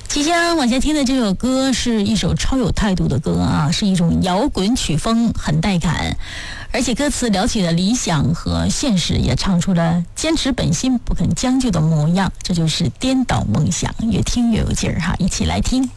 即将往下听的这首歌是一首超有态度的歌啊，是一种摇滚曲风，很带感，而且歌词聊起了理想和现实，也唱出了坚持本心不肯将就的模样，这就是颠倒梦想，越听越有劲儿哈，一起来听。